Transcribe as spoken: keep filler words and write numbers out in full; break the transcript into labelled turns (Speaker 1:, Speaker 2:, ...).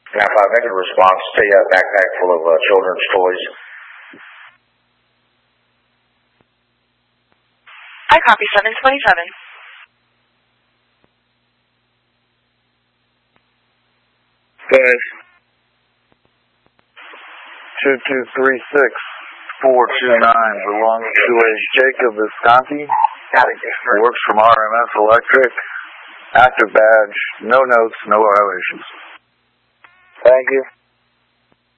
Speaker 1: nine five, make a response to you, a backpack full of uh, children's toys.
Speaker 2: I copy seven twenty-seven.
Speaker 3: Guys. two two three six four two nine belongs to a Jacob Visconti. Works from R M S Electric. Active badge. No notes, no violations.
Speaker 4: Thank you.